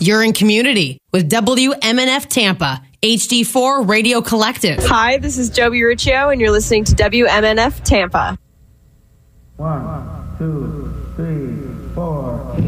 You're in community with WMNF Tampa, HD4 Radio Collective. Hi, this is Joby Riccio, and you're listening to WMNF Tampa. 1, 2, 3, 4.